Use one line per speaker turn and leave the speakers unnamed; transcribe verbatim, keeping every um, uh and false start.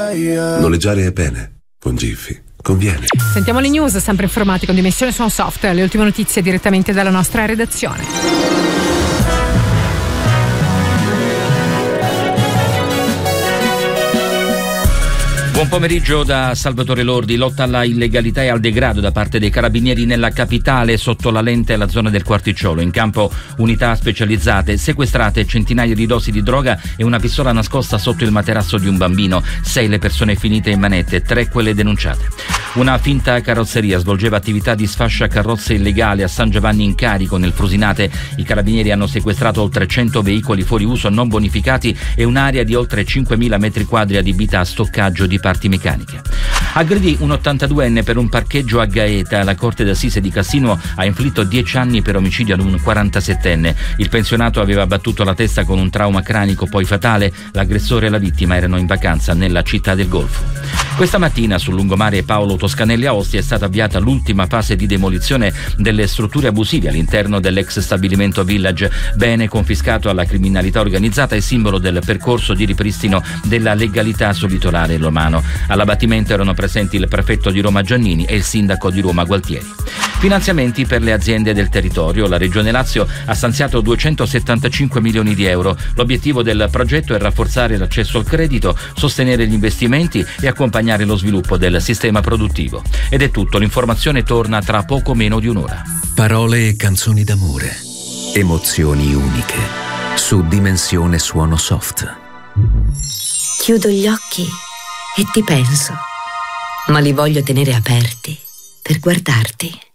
Noleggiare è bene, con Giphy conviene.
Sentiamo le news, sempre informati con Dimensione Suon Soft, le ultime notizie direttamente dalla nostra redazione.
Buon pomeriggio da Salvatore Lordi. Lotta alla illegalità e al degrado da parte dei carabinieri nella capitale, sotto la lente la zona del Quarticciolo. In campo unità specializzate, sequestrate centinaia di dosi di droga e una pistola nascosta sotto il materasso di un bambino. Sei le persone finite in manette, tre quelle denunciate. Una finta carrozzeria svolgeva attività di sfascia carrozze illegale a San Giovanni in Carico, nel Frusinate. I carabinieri hanno sequestrato oltre cento veicoli fuori uso non bonificati e un'area di oltre cinquemila metri quadri adibita a stoccaggio di parti meccaniche. Aggredì un ottantaduenne per un parcheggio a Gaeta. La Corte d'Assise di Cassino ha inflitto dieci anni per omicidio ad un quarantasettenne. Il pensionato aveva battuto la testa con un trauma cranico poi fatale. L'aggressore e la vittima erano in vacanza nella città del Golfo. Questa mattina sul lungomare Paolo Toscanelli a Ostia è stata avviata l'ultima fase di demolizione delle strutture abusive all'interno dell'ex stabilimento Village, bene confiscato alla criminalità organizzata e simbolo del percorso di ripristino della legalità sul litorale romano. All'abbattimento erano presenti il prefetto di Roma Giannini e il sindaco di Roma Gualtieri. Finanziamenti per le aziende del territorio. La Regione Lazio ha stanziato duecentosettantacinque milioni di euro. L'obiettivo del progetto è rafforzare l'accesso al credito, sostenere gli investimenti e accompagnare lo sviluppo del sistema produttivo. Ed è tutto, l'informazione torna tra poco meno di un'ora.
Parole e canzoni d'amore, emozioni uniche, su Dimensione Suono Soft.
Chiudo gli occhi e ti penso, ma li voglio tenere aperti per guardarti.